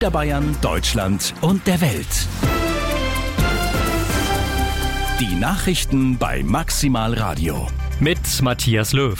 Bayern, Deutschland und der Welt. Die Nachrichten bei Maximal Radio. Mit Matthias Löw.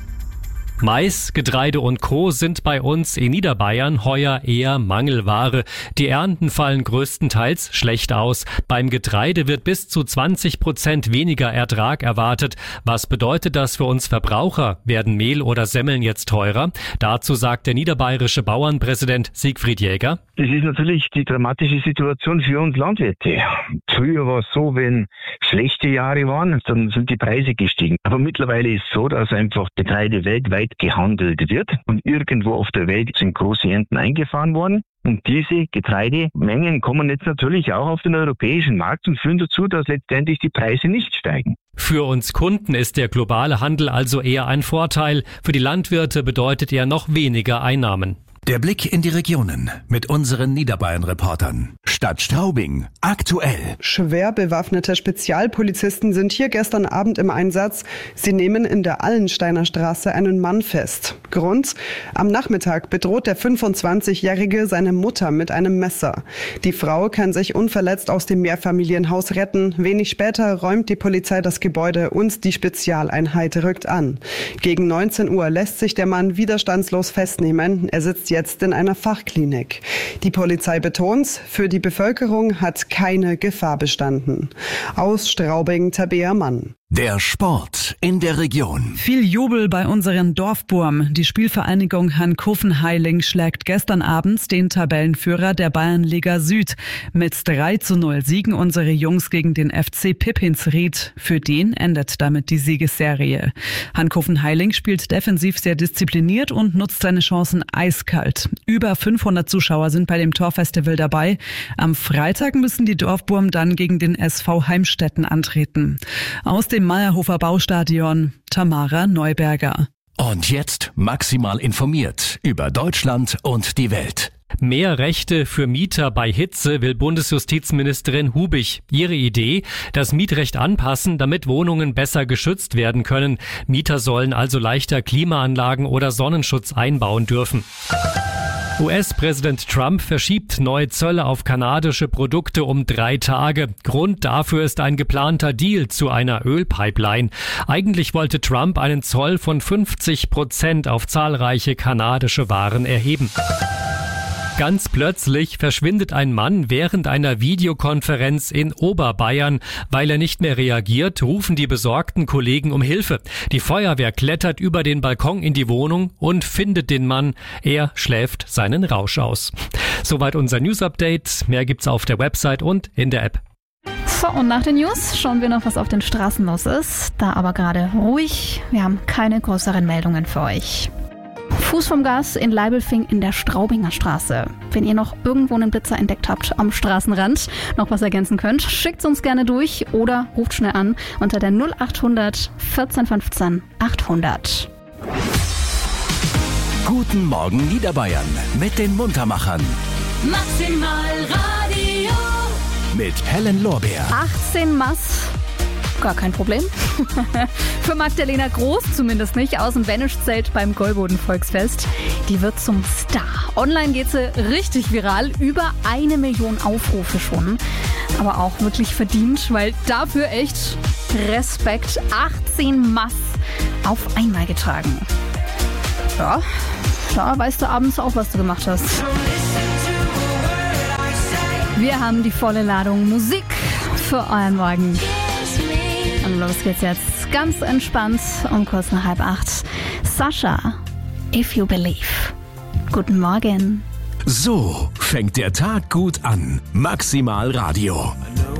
Mais, Getreide und Co. sind bei uns in Niederbayern heuer eher Mangelware. Die Ernten fallen größtenteils schlecht aus. Beim Getreide wird bis zu 20% weniger Ertrag erwartet. Was bedeutet das für uns Verbraucher? Werden Mehl oder Semmeln jetzt teurer? Dazu sagt der niederbayerische Bauernpräsident Siegfried Jäger. Das ist natürlich die dramatische Situation für uns Landwirte. Früher war es so, wenn schlechte Jahre waren, dann sind die Preise gestiegen. Aber mittlerweile ist es so, dass einfach Getreide weltweit gehandelt wird und irgendwo auf der Welt sind große Ernten eingefahren worden. Und diese Getreidemengen kommen jetzt natürlich auch auf den europäischen Markt und führen dazu, dass letztendlich die Preise nicht steigen. Für uns Kunden ist der globale Handel also eher ein Vorteil. Für die Landwirte bedeutet er noch weniger Einnahmen. Der Blick in die Regionen mit unseren Niederbayern-Reportern. Stadt Straubing, aktuell. Schwer bewaffnete Spezialpolizisten sind hier gestern Abend im Einsatz. Sie nehmen in der Allensteiner Straße einen Mann fest. Grund? Am Nachmittag bedroht der 25-Jährige seine Mutter mit einem Messer. Die Frau kann sich unverletzt aus dem Mehrfamilienhaus retten. Wenig später räumt die Polizei das Gebäude und die Spezialeinheit rückt an. Gegen 19 Uhr lässt sich der Mann widerstandslos festnehmen. Er sitzt jetzt in einer Fachklinik. Die Polizei betont, für die Bevölkerung hat keine Gefahr bestanden. Aus Straubing, Tabea Mann. Der Sport in der Region. Viel Jubel bei unseren Dorfburm. Die Spielvereinigung Hankofen-Heiling schlägt gestern Abend den Tabellenführer der Bayernliga Süd. Mit 3:0 siegen unsere Jungs gegen den FC Pippinsried. Für den endet damit die Siegesserie. Hankofen-Heiling spielt defensiv sehr diszipliniert und nutzt seine Chancen eiskalt. Über 500 Zuschauer sind bei dem Torfestival dabei. Am Freitag müssen die Dorfburm dann gegen den SV Heimstetten antreten. Aus dem Meierhofer Baustadion, Tamara Neuberger. Und jetzt maximal informiert über Deutschland und die Welt. Mehr Rechte für Mieter bei Hitze will Bundesjustizministerin Hubig. Ihre Idee, das Mietrecht anpassen, damit Wohnungen besser geschützt werden können. Mieter sollen also leichter Klimaanlagen oder Sonnenschutz einbauen dürfen. US-Präsident Trump verschiebt neue Zölle auf kanadische Produkte um 3 Tage. Grund dafür ist ein geplanter Deal zu einer Ölpipeline. Eigentlich wollte Trump einen Zoll von 50% auf zahlreiche kanadische Waren erheben. Ganz plötzlich verschwindet ein Mann während einer Videokonferenz in Oberbayern. Weil er nicht mehr reagiert, rufen die besorgten Kollegen um Hilfe. Die Feuerwehr klettert über den Balkon in die Wohnung und findet den Mann. Er schläft seinen Rausch aus. Soweit unser News-Update. Mehr gibt's auf der Website und in der App. So, und nach den News schauen wir noch, was auf den Straßen los ist. Da aber gerade ruhig. Wir haben keine größeren Meldungen für euch. Fuß vom Gas in Leibelfing in der Straubinger Straße. Wenn ihr noch irgendwo einen Blitzer entdeckt habt am Straßenrand, noch was ergänzen könnt, schickt uns gerne durch oder ruft schnell an unter der 0800 14 15 800. Guten Morgen Niederbayern mit den Muntermachern. Maximal Radio. Mit Helen Lorbeer. 18 Mass. Gar kein Problem. Für Magdalena Groß zumindest nicht, aus dem Benischzelt beim Golboden Volksfest. Die wird zum Star. Online geht sie richtig viral, über 1 Million Aufrufe schon. Aber auch wirklich verdient, weil dafür echt Respekt. 18 Mass auf einmal getragen. Ja, da weißt du abends auch, was du gemacht hast. Wir haben die volle Ladung Musik für euren Morgen. Und los geht's jetzt ganz entspannt um kurz nach 7:30. Sascha, If You Believe. Guten Morgen. So fängt der Tag gut an. Maximal Radio.